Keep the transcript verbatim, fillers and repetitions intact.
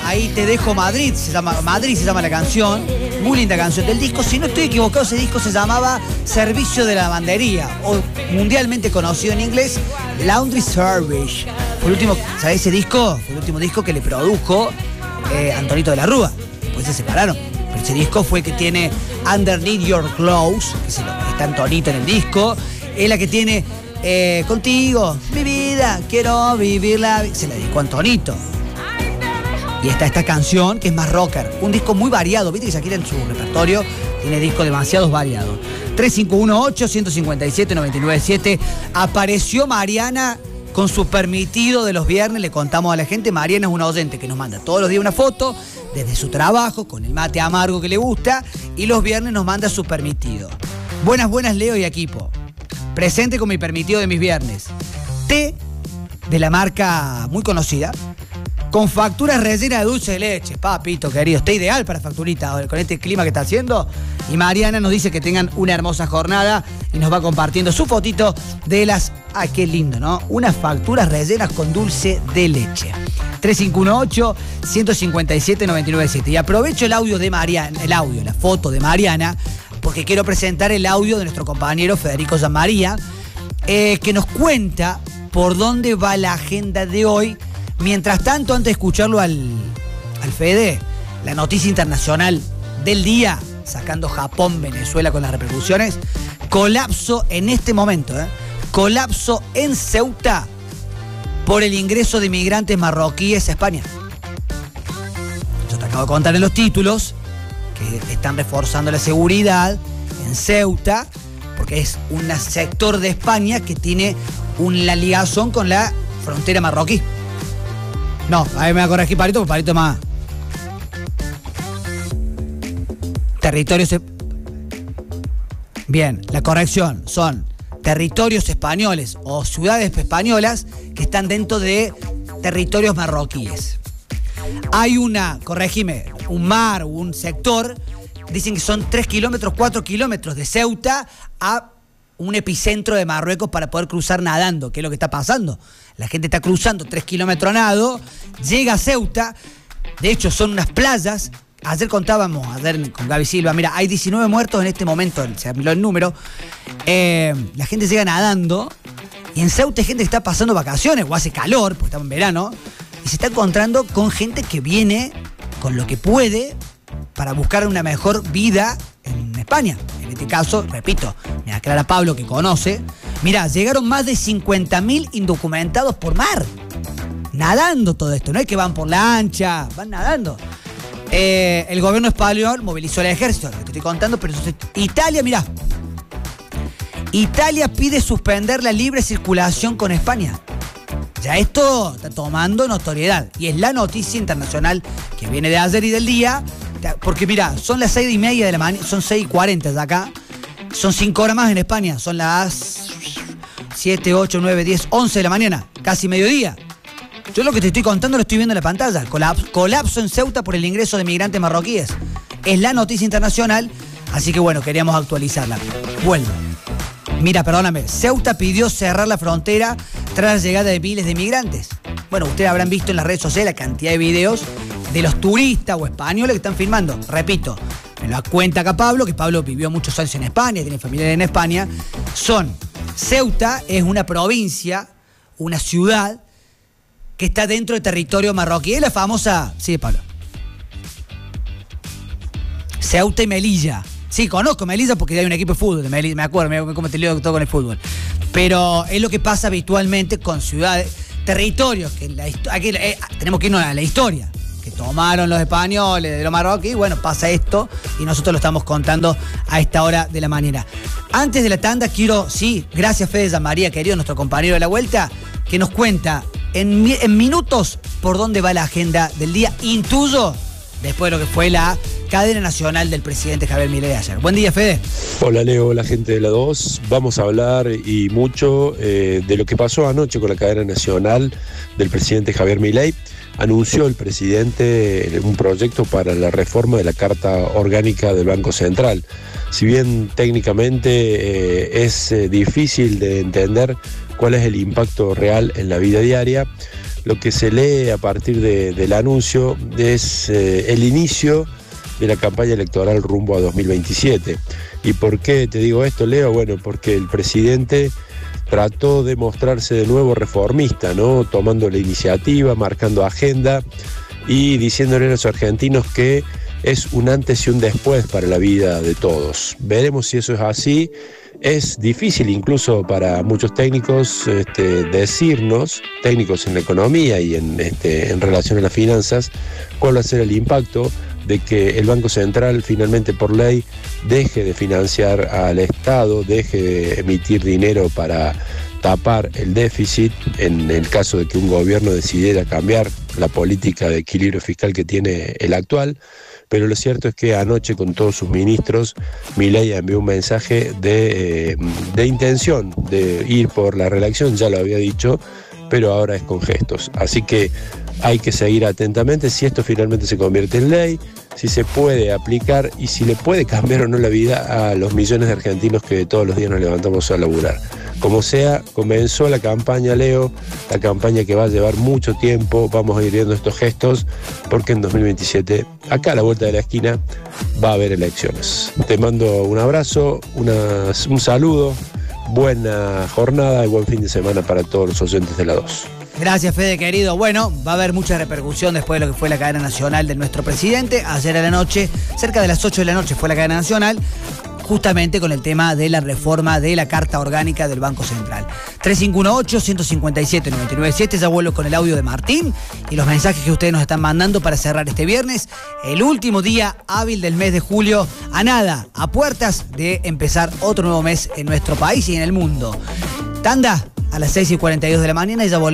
Ahí te dejo Madrid, se llama Madrid se llama la canción, muy linda canción del disco. Si no estoy equivocado, ese disco se llamaba Servicio de Lavandería, o mundialmente conocido en inglés, Laundry Service. Fue el último, ¿sabes ese disco? Fue el último disco que le produjo eh, Antonito de la Rúa. Después se separaron. Pero ese disco fue el que tiene Underneath Your Clothes, que se lo, está Antonito en el disco. Es la que tiene eh, Contigo, mi vida, quiero vivirla. Se la dedicó a Antonito. Y está esta canción que es más rocker. Un disco muy variado. Viste que Shakira en su repertorio tiene discos demasiados variados. tres cinco uno ocho, uno cinco siete, nueve nueve siete. Apareció Mariana con su permitido de los viernes. Le contamos a la gente. Mariana es una oyente que nos manda todos los días una foto desde su trabajo con el mate amargo que le gusta. Y los viernes nos manda su permitido. Buenas, buenas, Leo y equipo. Presente con mi permitido de mis viernes. Té de la marca muy conocida, con facturas rellenas de dulce de leche. Papito querido, está ideal para facturita con este clima que está haciendo. Y Mariana nos dice que tengan una hermosa jornada y nos va compartiendo su fotito de las... ¡Ay, qué lindo!, ¿no? Unas facturas rellenas con dulce de leche. tres cinco uno ocho, uno cinco siete, nueve nueve siete. Y aprovecho el audio de Mariana, el audio, la foto de Mariana, porque quiero presentar el audio de nuestro compañero Federico Gianmaría, eh, que nos cuenta por dónde va la agenda de hoy. Mientras tanto, antes de escucharlo al, al Fede, la noticia internacional del día, sacando Japón, Venezuela con las repercusiones, colapso en este momento, ¿eh? colapso en Ceuta por el ingreso de inmigrantes marroquíes a España. Yo te acabo de contar en los títulos que están reforzando la seguridad en Ceuta, porque es un sector de España que tiene una ligazón con la frontera marroquí. No, ahí me va a corregir Parito, porque Parito es más. Territorios. Bien, la corrección son territorios españoles o ciudades españolas que están dentro de territorios marroquíes. Hay una, corregime, un mar, un sector, dicen que son tres kilómetros, cuatro kilómetros de Ceuta a un epicentro de Marruecos para poder cruzar nadando, que es lo que está pasando. La gente está cruzando tres kilómetros a nado, llega a Ceuta, de hecho son unas playas. Ayer contábamos, ayer con Gaby Silva, mira, hay diecinueve muertos en este momento, se amplió el número. Eh, la gente llega nadando y en Ceuta hay gente que está pasando vacaciones o hace calor, porque estamos en verano, y se está encontrando con gente que viene con lo que puede para buscar una mejor vida en España. En este caso, repito, me aclara Pablo que conoce, mirá, llegaron más de cincuenta mil indocumentados por mar, nadando todo esto, no es que van por la ancha, van nadando. Eh, el gobierno español movilizó el ejército, lo que te estoy contando, pero entonces, Italia, mirá, Italia pide suspender la libre circulación con España. Ya esto está tomando notoriedad y es la noticia internacional que viene de ayer y del día, porque mirá, son las seis y media de la mañana, son seis y cuarenta de acá, son cinco horas más en España, son las siete, ocho, nueve, diez, once de la mañana, casi mediodía. Yo lo que te estoy contando lo estoy viendo en la pantalla. Colapso, colapso en Ceuta por el ingreso de migrantes marroquíes. Es la noticia internacional, así que bueno, queríamos actualizarla. Vuelvo. Mira, perdóname, Ceuta pidió cerrar la frontera tras la llegada de miles de migrantes. Bueno, ustedes habrán visto en las redes sociales la cantidad de videos de los turistas o españoles que están filmando. Repito, me lo cuenta acá Pablo, que Pablo vivió muchos años en España, tiene familiares en España. Son, Ceuta es una provincia, una ciudad que está dentro del territorio marroquí. Es la famosa... Sí, Pablo. Ceuta y Melilla. Sí, conozco Melilla porque hay un equipo de fútbol de Melilla, me acuerdo, me acuerdo cómo te leo todo con el fútbol. Pero es lo que pasa habitualmente con ciudades, territorios, que la, aquí, eh, tenemos que irnos a la historia, que tomaron los españoles de los marroquíes, bueno, pasa esto y nosotros lo estamos contando a esta hora de la mañana. Antes de la tanda quiero, sí, gracias Fede Gianmaría, querido, nuestro compañero de la vuelta, que nos cuenta en, en minutos por dónde va la agenda del día, intuyo, después de lo que fue la cadena nacional del presidente Javier Milei ayer. Buen día, Fede. Hola, Leo, la gente de la dos. Vamos a hablar y mucho eh, de lo que pasó anoche con la cadena nacional del presidente Javier Milei. Anunció el presidente un proyecto para la reforma de la Carta Orgánica del Banco Central. Si bien técnicamente eh, es eh, difícil de entender cuál es el impacto real en la vida diaria, lo que se lee a partir de, del anuncio es eh, el inicio de la campaña electoral rumbo a dos mil veintisiete. ¿Y por qué te digo esto, Leo? Bueno, porque el presidente trató de mostrarse de nuevo reformista, ¿no? Tomando la iniciativa, marcando agenda y diciéndole a los argentinos que es un antes y un después para la vida de todos. Veremos si eso es así. Es difícil incluso para muchos técnicos este, decirnos, técnicos en la economía y en, este, en relación a las finanzas, cuál va a ser el impacto de que el Banco Central finalmente por ley deje de financiar al Estado, deje de emitir dinero para tapar el déficit en el caso de que un gobierno decidiera cambiar la política de equilibrio fiscal que tiene el actual. Pero lo cierto es que anoche con todos sus ministros, Milei envió un mensaje de, de intención de ir por la reelección, ya lo había dicho, pero ahora es con gestos. Así que hay que seguir atentamente si esto finalmente se convierte en ley, si se puede aplicar y si le puede cambiar o no la vida a los millones de argentinos que todos los días nos levantamos a laburar. Como sea, comenzó la campaña, Leo, la campaña que va a llevar mucho tiempo, vamos a ir viendo estos gestos, porque en dos mil veintisiete, acá a la vuelta de la esquina, va a haber elecciones. Te mando un abrazo, una, un saludo, buena jornada y buen fin de semana para todos los oyentes de la dos. Gracias, Fede, querido. Bueno, va a haber mucha repercusión después de lo que fue la cadena nacional de nuestro presidente. Ayer a la noche, cerca de las ocho de la noche, fue la cadena nacional, justamente con el tema de la reforma de la Carta Orgánica del Banco Central. tres cinco uno ocho, uno cinco siete, nueve nueve siete, ya vuelvo con el audio de Martín y los mensajes que ustedes nos están mandando para cerrar este viernes, el último día hábil del mes de julio, a nada, a puertas de empezar otro nuevo mes en nuestro país y en el mundo. Tanda, a las seis y cuarenta y dos de la mañana y ya volvemos.